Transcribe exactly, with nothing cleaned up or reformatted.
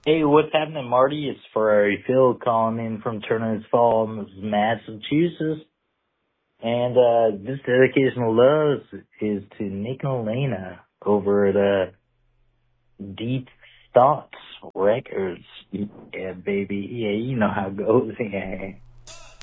Hey, what's happening, Marty? It's Ferrari Phil calling in from Turner's Falls, Massachusetts. And uh, this dedication of love is to Nick and Elena over at uh, Deep Thoughts Records. Yeah, baby. Yeah, you know how it goes. Yeah.